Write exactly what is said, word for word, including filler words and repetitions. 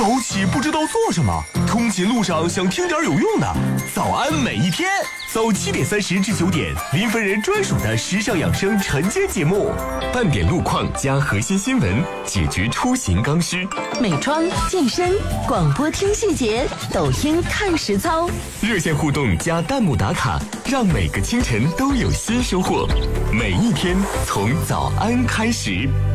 早起不知道做什么，通勤路上想听点有用的，早安每一天。早七点三十至九点，林芬人专属的时尚养生晨间节目，半点路况加核心新闻，解决出行刚需。 美妆、健身、广播听细节，抖音看实操。 热线互动加弹幕打卡，让每个清晨都有新收获。每一天从早安开始。